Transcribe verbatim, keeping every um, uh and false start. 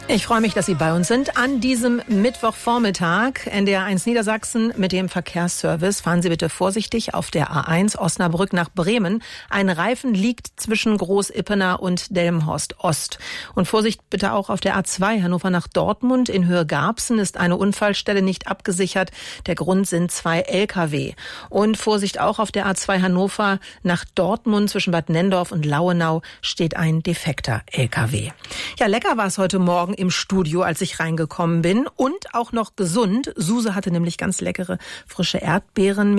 Ich freue mich, dass Sie bei uns sind an diesem Mittwochvormittag. N D R eins Niedersachsen mit dem Verkehrsservice. Fahren Sie bitte vorsichtig auf der A eins Osnabrück nach Bremen. Ein Reifen liegt zwischen Groß-Ippener und Delmenhorst Ost. Und Vorsicht bitte auch auf der A zwei Hannover nach Dortmund. In Höhe Garbsen ist eine Unfallstelle nicht abgesichert. Der Grund sind zwei L K W. Und Vorsicht auch auf der A zwei Hannover nach Dortmund. Zwischen Bad Nendorf und Lauenau steht ein defekter L K W. Ja, lecker war es heute Morgen im Studio, als ich reingekommen bin. Und auch noch gesund. Suse hatte nämlich ganz leckere frische Erdbeeren